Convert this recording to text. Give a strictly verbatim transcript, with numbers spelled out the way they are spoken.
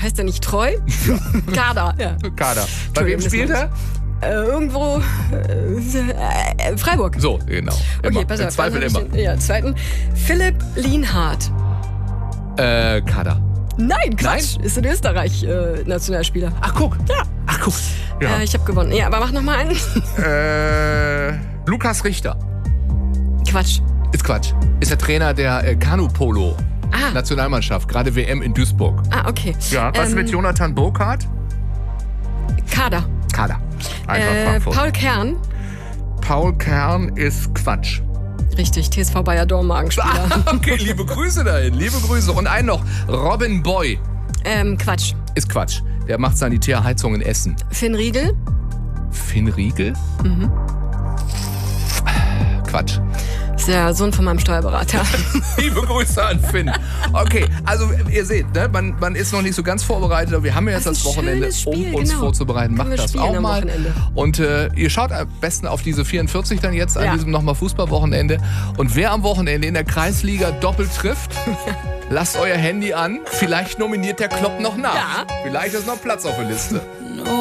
heißt er nicht Treu? Kader. Ja. Kader. Bei wem spielt er? Äh, irgendwo äh, äh, Freiburg. So, genau. Okay, Immer. pass auf. Im Zweifel dann immer. hab ich Den, ja, zweiten. Philipp Lienhardt. Äh, Kader. Nein, Quatsch. Nein? Ist in Österreich äh, Nationalspieler. Ach, guck. Ja. Ach, guck. Ja. Äh, ich habe gewonnen. Ja, aber mach noch mal einen. Äh, Lukas Richter. Quatsch. Ist Quatsch. Ist der Trainer der äh, Kanu-Polo. Ah. Nationalmannschaft, gerade W M in Duisburg. Ah, okay. Ja, was Ähm, mit Jonathan Burkhardt? Kader. Kader. Einfach Äh, Frankfurt. Paul Kern. Paul Kern ist Quatsch. Richtig, T S V Bayer Dormagen-Spieler. Okay, liebe Grüße dahin, liebe Grüße. Und einen noch, Robin Boy ähm, Quatsch. ist Quatsch. Der macht Sanitärheizung in Essen. Finn Riegel. Finn Riegel? Mhm. Quatsch. Ist der Sohn von meinem Steuerberater. Liebe Grüße an Finn. Okay, also ihr seht, ne, man, man ist noch nicht so ganz vorbereitet, aber wir haben ja jetzt Das das ist ein Wochenende, schönes Spiel, um uns genau. vorzubereiten. Können Macht wir das spielen auch am mal. Wochenende. Und äh, ihr schaut am besten auf diese vierundvierzig dann jetzt an Ja. diesem nochmal Fußballwochenende. Und wer am Wochenende in der Kreisliga doppelt trifft, lasst euer Handy an. Vielleicht nominiert der Klopp noch nach. Ja. Vielleicht ist noch Platz auf der Liste.